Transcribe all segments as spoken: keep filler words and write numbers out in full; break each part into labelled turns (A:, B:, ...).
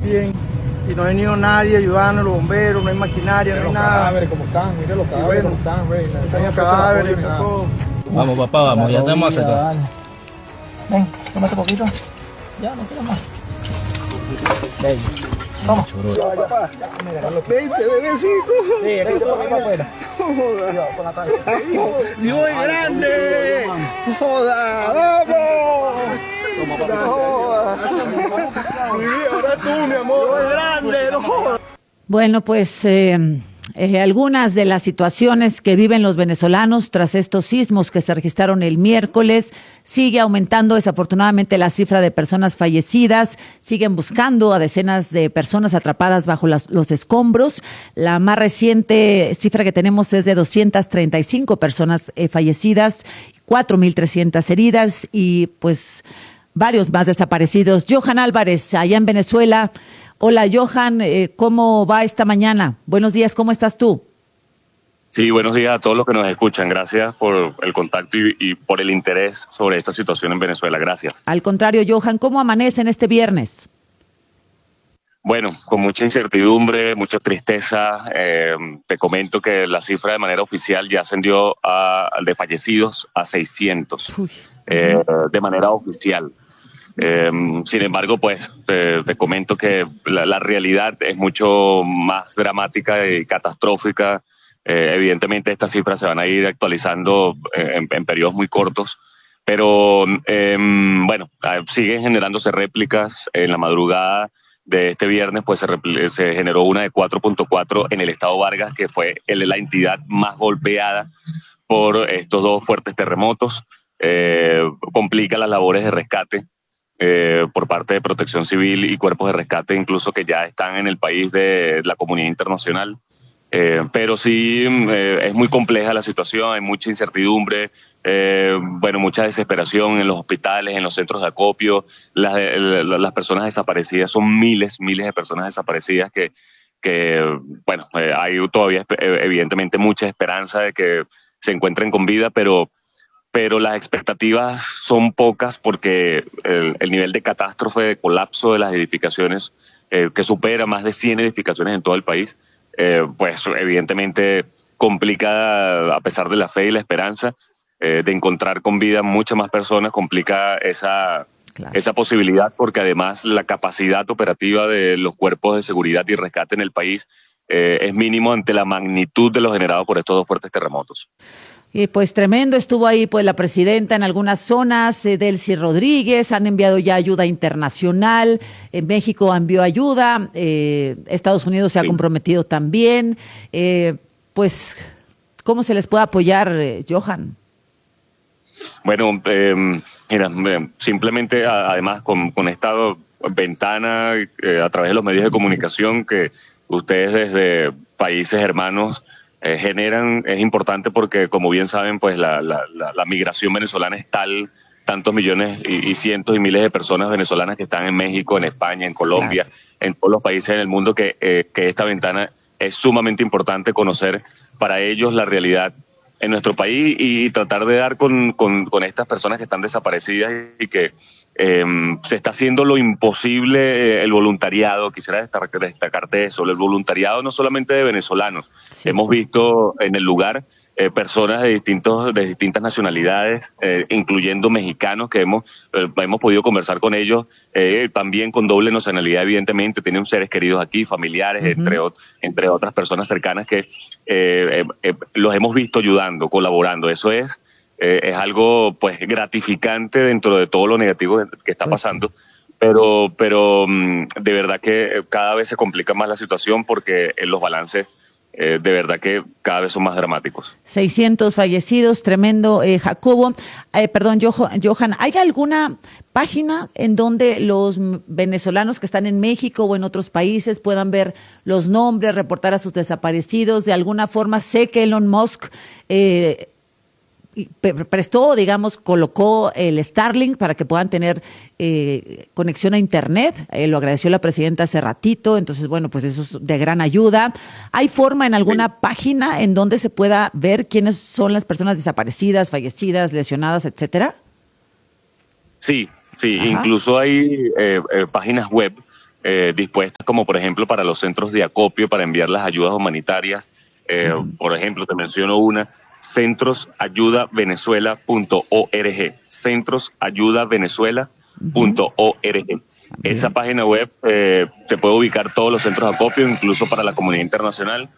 A: bien. Y no ha venido nadie ayudando, los bomberos, no hay maquinaria,
B: Mira
A: no hay
B: los
A: nada.
B: cadáveres como están, mira los cadáveres
A: bueno,
B: como están, güey.
A: Están los cadáveres, está todo.
C: Vamos, papá, vamos, ya te vamos a sacar.
A: Ven, tómate poquito. Ya, no quiero más. Ven. Vamos. Ya, papá. Veinte, bebecito. Sí, veinte por ahí para afuera. Joda. Por la tarde. Dios es grande. Joda. Vamos. Joda. Ahora tú, mi amor. Dios es grande, no jodas.
D: Bueno, pues eh, eh, algunas de las situaciones que viven los venezolanos tras estos sismos que se registraron el miércoles. Sigue aumentando desafortunadamente la cifra de personas fallecidas. Siguen buscando a decenas de personas atrapadas bajo las, los escombros. La más reciente cifra que tenemos es de doscientas treinta y cinco personas eh, fallecidas, cuatro mil trescientas heridas y pues varios más desaparecidos. Johan Álvarez, allá en Venezuela. Hola, Johan, eh, ¿cómo va esta mañana? Buenos días, ¿cómo estás tú?
E: Sí, buenos días a todos los que nos escuchan. Gracias por el contacto y, y por el interés sobre esta situación en Venezuela. Gracias.
D: Al contrario, Johan, ¿cómo amanecen este viernes?
E: Bueno, con mucha incertidumbre, mucha tristeza. Eh, te comento que la cifra de manera oficial ya ascendió a, de fallecidos a seiscientos, eh, de manera oficial. Eh, sin embargo, pues te, te comento que la, la realidad es mucho más dramática y catastrófica. Eh, evidentemente estas cifras se van a ir actualizando en, en periodos muy cortos, pero eh, bueno, siguen generándose réplicas. En la madrugada de este viernes pues se, se generó una de cuatro punto cuatro en el estado Vargas, que fue el, la entidad más golpeada por estos dos fuertes terremotos. Eh, complica las labores de rescate Eh, por parte de Protección Civil y cuerpos de rescate, incluso que ya están en el país, de la comunidad internacional. Eh, pero sí, eh, es muy compleja la situación, hay mucha incertidumbre, eh, bueno, mucha desesperación en los hospitales, en los centros de acopio. Las, las personas desaparecidas son miles, miles de personas desaparecidas que, que bueno, eh, hay todavía evidentemente mucha esperanza de que se encuentren con vida, pero pero las expectativas son pocas porque el, el nivel de catástrofe, de colapso de las edificaciones, eh, que supera más de cien edificaciones en todo el país, eh, pues evidentemente complica, a pesar de la fe y la esperanza, eh, de encontrar con vida muchas más personas, complica esa, claro. esa posibilidad, porque además la capacidad operativa de los cuerpos de seguridad y rescate en el país eh, es mínimo ante la magnitud de lo generado por estos dos fuertes terremotos.
D: Y pues tremendo, estuvo ahí pues la presidenta en algunas zonas, eh, Delcy Rodríguez, han enviado ya ayuda internacional, en México envió ayuda, eh, Estados Unidos se ha sí. comprometido también, eh, pues, ¿cómo se les puede apoyar, eh, Johan?
E: Bueno, eh, mira, simplemente además con, con esta ventana eh, a través de los medios de comunicación que ustedes desde países hermanos Eh, generan, es importante porque, como bien saben, pues la, la, la, la migración venezolana es tal, tantos millones y, y cientos y miles de personas venezolanas que están en México, en España, en Colombia, claro. en todos los países en el mundo, que, eh, que esta ventana es sumamente importante conocer para ellos la realidad en nuestro país y tratar de dar con, con, con estas personas que están desaparecidas y que eh, se está haciendo lo imposible. Eh, el voluntariado, quisiera destacar, destacarte eso, el voluntariado no solamente de venezolanos, sí. hemos visto en el lugar eh, personas de distintos de distintas nacionalidades, eh, incluyendo mexicanos que hemos eh, hemos podido conversar con ellos, eh, también con doble nacionalidad, evidentemente, tienen seres queridos aquí, familiares, uh-huh. entre, entre otras personas cercanas que eh, eh, los hemos visto ayudando, colaborando. Eso es Eh, es algo pues gratificante dentro de todo lo negativo que está pasando, pero pero de verdad que cada vez se complica más la situación porque los balances eh, de verdad que cada vez son más dramáticos.
D: seiscientos fallecidos, tremendo, eh, Jacobo, eh, perdón, Johan, ¿hay alguna página en donde los venezolanos que están en México o en otros países puedan ver los nombres, reportar a sus desaparecidos? De alguna forma, sé que Elon Musk eh, prestó, digamos, colocó el Starlink para que puedan tener eh, conexión a internet, eh, lo agradeció la presidenta hace ratito, entonces bueno, pues eso es de gran ayuda. ¿Hay forma en alguna sí. página en donde se pueda ver quiénes son las personas desaparecidas, fallecidas, lesionadas, etcétera?
E: Sí, sí, Ajá. incluso hay eh, eh, páginas web eh, dispuestas, como por ejemplo para los centros de acopio, para enviar las ayudas humanitarias. Eh, uh-huh. Por ejemplo, te menciono una, centros ayuda venezuela punto org, centros ayuda venezuela punto org. Uh-huh. Esa página web eh, te puede ubicar todos los centros de acopio, incluso para la comunidad internacional,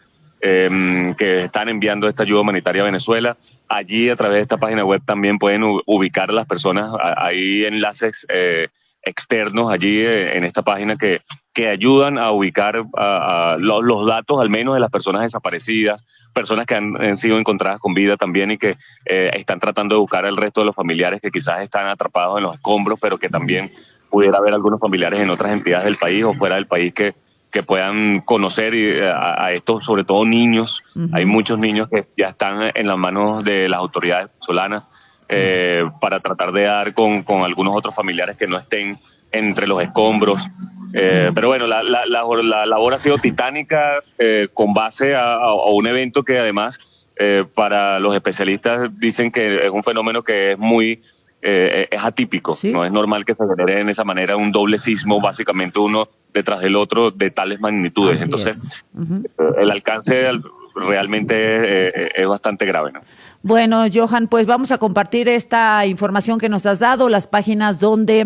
E: eh, que están enviando esta ayuda humanitaria a Venezuela. Allí, a través de esta página web, también pueden ubicar a las personas. Hay enlaces eh, externos allí eh, en esta página que, que ayudan a ubicar a, a los, los datos, al menos, de las personas desaparecidas, personas que han, han sido encontradas con vida también y que eh, están tratando de buscar al resto de los familiares que quizás están atrapados en los escombros, pero que también pudiera haber algunos familiares en otras entidades del país o fuera del país que, que puedan conocer y, a, a estos, sobre todo niños. Uh-huh. Hay muchos niños que ya están en las manos de las autoridades venezolanas eh, para tratar de dar con, con algunos otros familiares que no estén entre los escombros. Eh, pero bueno, la, la, la, la labor ha sido titánica eh, con base a, a un evento que además eh, para los especialistas dicen que es un fenómeno que es muy... Eh, es atípico, ¿sí? No es normal que se genere en esa manera un doble sismo, básicamente uno detrás del otro, de tales magnitudes. Así Entonces, es. Uh-huh. el alcance realmente eh, es bastante grave, ¿no?
D: Bueno, Johan, pues vamos a compartir esta información que nos has dado, las páginas donde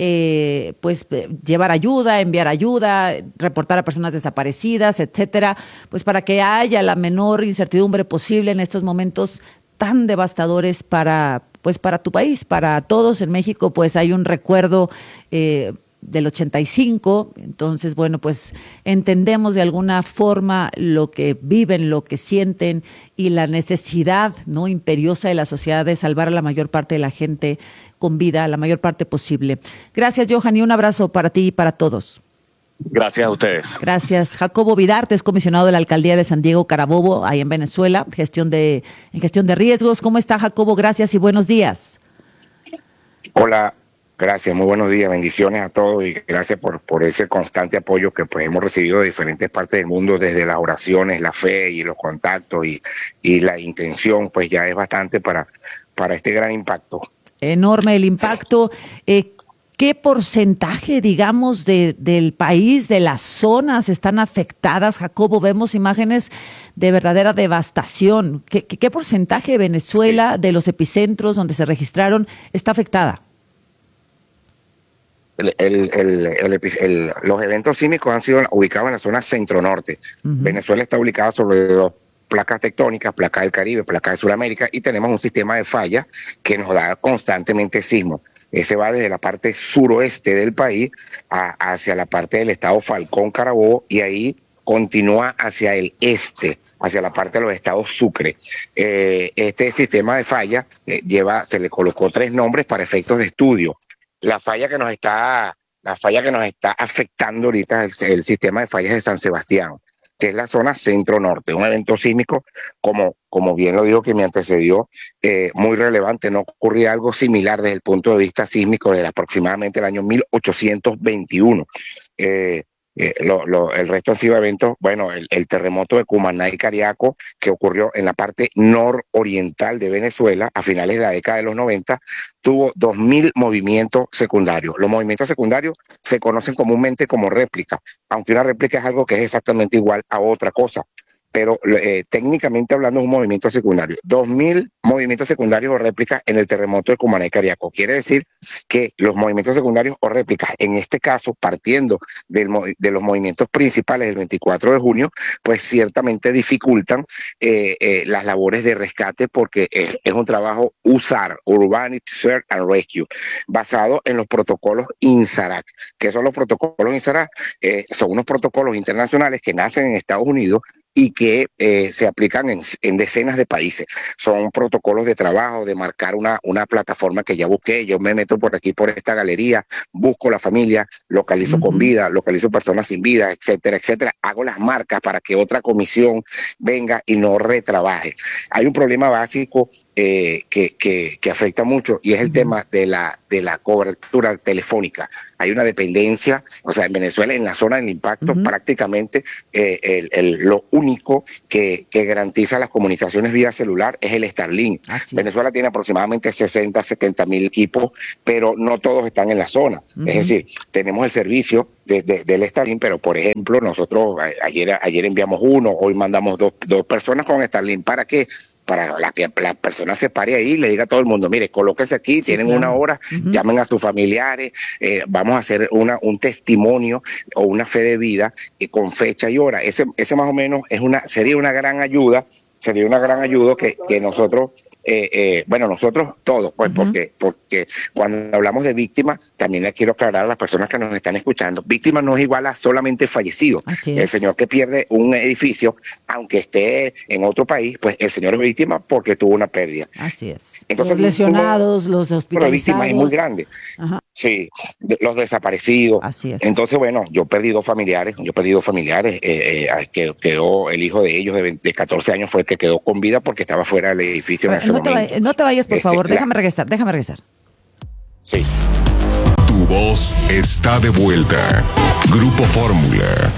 D: eh, pues llevar ayuda, enviar ayuda, reportar a personas desaparecidas, etcétera, pues para que haya la menor incertidumbre posible en estos momentos tan devastadores para pues para tu país, para todos. En México pues hay un recuerdo eh, del ochenta y cinco, entonces bueno, pues entendemos de alguna forma lo que viven, lo que sienten y la necesidad no imperiosa de la sociedad de salvar a la mayor parte de la gente con vida, la mayor parte posible. Gracias, Johan, y un abrazo para ti y para todos.
E: Gracias a ustedes.
D: Gracias. Jacobo Vidarte es comisionado de la Alcaldía de San Diego Carabobo, ahí en Venezuela, gestión de, en gestión de riesgos. ¿Cómo está, Jacobo? Gracias y buenos días.
B: Hola, gracias, muy buenos días, bendiciones a todos y gracias por, por ese constante apoyo que pues hemos recibido de diferentes partes del mundo, desde las oraciones, la fe y los contactos y, y la intención, pues ya es bastante para, para este gran impacto.
D: Enorme el impacto. Eh, ¿Qué porcentaje, digamos, de, del país, de las zonas están afectadas, Jacobo? Vemos imágenes de verdadera devastación. ¿Qué, qué, qué porcentaje de Venezuela, de los epicentros donde se registraron, está afectada?
B: El, el, el, el, el, los eventos sísmicos han sido ubicados en la zona centro-norte. Uh-huh. Venezuela está ubicada sobre dos placas tectónicas, placa del Caribe, placa de Sudamérica, y tenemos un sistema de fallas que nos da constantemente sismos. Ese va desde la parte suroeste del país a, hacia la parte del estado Falcón, Carabobo, y ahí continúa hacia el este, hacia la parte de los estados Sucre. Eh, este sistema de falla eh, lleva, se le colocó tres nombres para efectos de estudio. La falla que nos está, la falla que nos está afectando ahorita es el, el sistema de fallas de San Sebastián, que es la zona centro-norte, un evento sísmico, como, como bien lo dijo que me antecedió, eh, muy relevante. No ocurría algo similar desde el punto de vista sísmico desde aproximadamente el año mil ochocientos veintiuno. Eh, eh, lo, lo, el resto han sido eventos, bueno, el, el terremoto de Cumaná y Cariaco, que ocurrió en la parte nororiental de Venezuela a finales de la década de los noventa, tuvo dos mil movimientos secundarios. Los movimientos secundarios se conocen comúnmente como réplica, aunque una réplica es algo que es exactamente igual a otra cosa, pero eh, técnicamente hablando es un movimiento secundario. dos mil movimientos secundarios o réplicas en el terremoto de Cumaná y Cariaco. Quiere decir que los movimientos secundarios o réplicas, en este caso, partiendo del, de los movimientos principales del veinticuatro de junio, pues ciertamente dificultan eh, eh, las labores de rescate, porque es, es un trabajo U S A R, Urban Search and Rescue, basado en los protocolos INSARAC. ¿Qué son los protocolos INSARAC? Eh, son unos protocolos internacionales que nacen en Estados Unidos y que eh, se aplican en, en decenas de países. Son protocolos de trabajo, de marcar una, una plataforma que ya busqué. Yo me meto por aquí, por esta galería, busco la familia, localizo uh-huh. con vida, localizo personas sin vida, etcétera, etcétera. Hago las marcas para que otra comisión venga y no retrabaje. Hay un problema básico eh, que, que, que afecta mucho, y es el uh-huh. tema de la, de la cobertura telefónica. hay una dependencia, o sea, en Venezuela, en la zona del impacto, uh-huh. prácticamente eh, el, el, lo único que, que garantiza las comunicaciones vía celular es el Starlink. Así Venezuela es. tiene aproximadamente sesenta, setenta mil equipos, pero no todos están en la zona. Uh-huh. Es decir, tenemos el servicio de, de, del Starlink, pero por ejemplo, nosotros ayer, ayer enviamos uno, hoy mandamos dos, dos personas con Starlink. ¿Para qué? Para la que la persona se pare ahí y le diga a todo el mundo, mire, colóquense aquí, sí, tienen claro. una hora, uh-huh. llamen a sus familiares, eh, vamos a hacer una un testimonio o una fe de vida y con fecha y hora. Ese, ese más o menos es una sería una gran ayuda, sería una gran ayuda que, que nosotros, eh, eh, bueno, nosotros todos, pues, uh-huh. porque, porque cuando hablamos de víctimas, también les quiero aclarar a las personas que nos están escuchando, víctima no es igual a solamente fallecido. El señor que pierde un edificio, aunque esté en otro país, pues el señor es víctima porque tuvo una pérdida.
D: Así es. Entonces, los lesionados, tuvo, los hospitalizados. La víctima
B: es muy grande. Ajá. Sí, de, los desaparecidos.
D: Así es.
B: Entonces, bueno, yo perdí dos familiares, yo perdí dos familiares, eh, eh, que quedó el hijo de ellos de, veinte, de catorce años fue el que quedó con vida porque estaba fuera del edificio bueno, en ese
D: no
B: momento.
D: Te vayas, no te vayas, por este, favor, déjame la... regresar, déjame regresar.
B: Sí.
F: Tu voz está de vuelta. Grupo Fórmula.